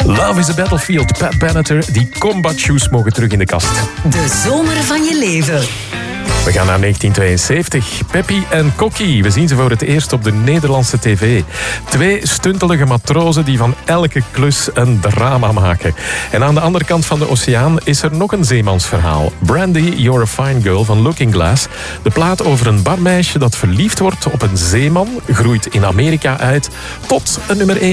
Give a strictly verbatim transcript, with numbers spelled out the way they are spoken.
Love is a Battlefield, Pat Benatar. Die combat shoes mogen terug in de kast. De zomer van je leven. We gaan naar negentien tweeënzeventig. Peppy en Kokkie. We zien ze voor het eerst op de Nederlandse tv. Twee stuntelige matrozen die van elke klus een drama maken. En aan de andere kant van de oceaan is er nog een zeemansverhaal. Brandy, You're a Fine Girl van Looking Glass. De plaat over een barmeisje dat verliefd wordt op een zeeman, groeit in Amerika uit tot een nummer één.